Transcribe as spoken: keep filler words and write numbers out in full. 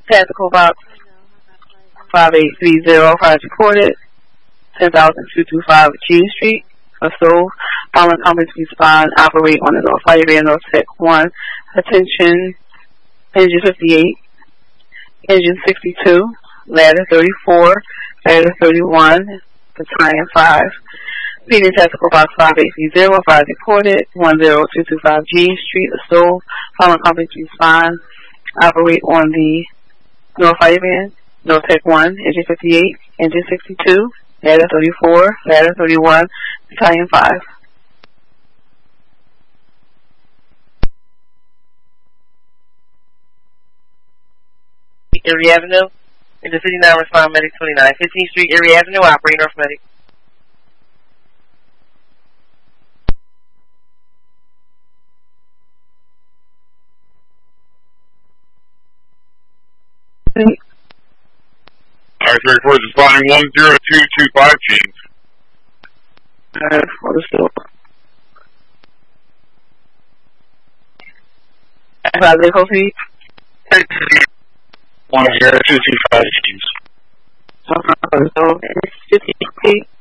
Tactical box five eight three zero, fires reported. ten thousand two hundred twenty-five G Street. A stove. Following comments respond. Operate on the North Fire Van North Tech one. Attention. Engine fifty-eight. Engine sixty-two. Ladder thirty-four. Ladder thirty-one. Battalion five. Phoenix Tactical Box five eight three zero. Fires reported. one zero two two five G Street. A stove. Following comments respond. Operate on the North Fire Van North Tech one. Engine fifty-eight. Engine sixty-two. Ladder thirty-four, Ladder thirty-one, Battalion five. Erie Avenue, into fifty-nine, respond medic twenty-nine. fifteenth Street, Erie Avenue, operate North Medic. Alright, three four, responding one zero two two five, James. Alright, for the store. Five zero three. one zero two two five, James. So, it's fifty feet.